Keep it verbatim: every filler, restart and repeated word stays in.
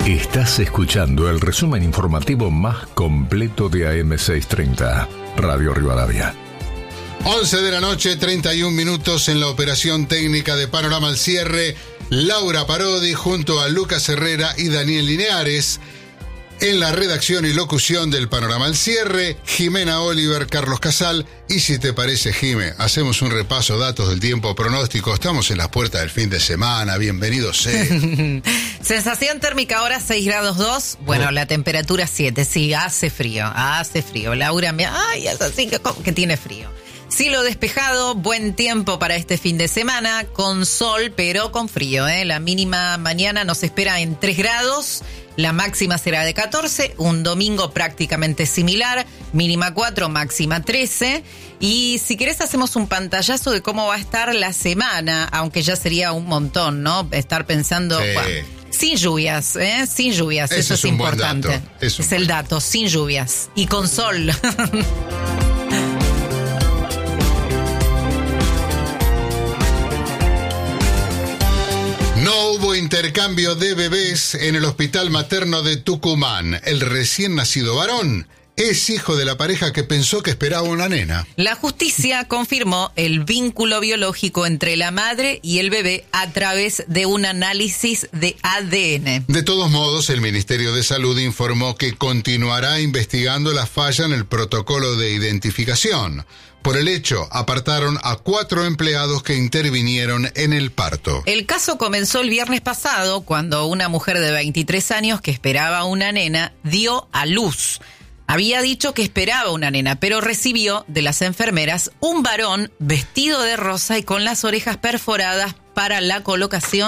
Estás escuchando el resumen informativo más completo de A M seiscientos treinta, Radio Rivadavia. once de la noche, treinta y un minutos en la operación técnica de Panorama al Cierre. Laura Parodi junto a Lucas Herrera y Daniel Lineares. En la redacción y locución del Panorama al Cierre, Jimena Oliver, Carlos Casal. Y si te parece, Jime, hacemos un repaso, datos del tiempo, pronóstico. Estamos en las puertas del fin de semana. Bienvenido sea. Sensación térmica ahora seis grados dos. Bueno, oh. La temperatura siete. Sí, hace frío, hace frío. Laura me... Ay, es así que, que tiene frío. Cielo despejado, buen tiempo para este fin de semana, con sol, pero con frío, ¿eh? La mínima mañana nos espera en tres grados, la máxima será de catorce, un domingo prácticamente similar, mínima cuatro, máxima trece. Y si querés hacemos un pantallazo de cómo va a estar la semana, aunque ya sería un montón, ¿no? Estar pensando... Sí. Bueno, sin lluvias, ¿eh? Sin lluvias, Ese eso es, es un importante. buen dato. Es, un es el dato, sin lluvias y con sol. No hubo intercambio de bebés en el hospital materno de Tucumán. El recién nacido varón es hijo de la pareja que pensó que esperaba una nena. La justicia confirmó el vínculo biológico entre la madre y el bebé a través de un análisis de A D N. De todos modos, el Ministerio de Salud informó que continuará investigando la falla en el protocolo de identificación. Por el hecho, apartaron a cuatro empleados que intervinieron en el parto. El caso comenzó el viernes pasado cuando una mujer de veintitrés años que esperaba una nena dio a luz. Había dicho que esperaba una nena, pero recibió de las enfermeras un varón vestido de rosa y con las orejas perforadas para la colocación